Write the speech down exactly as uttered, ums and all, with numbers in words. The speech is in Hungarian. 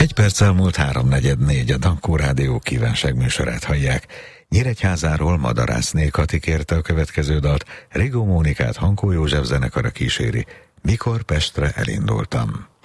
Egy perccel múlt háromnegyed négy, a Dankó Rádió kívánság műsorát hallják. Nyíregyházáról Madarászné Kati kérte a következő dalt, Rigó Mónikát Hankó József zenekara kíséri, Mikor Pestre elindultam.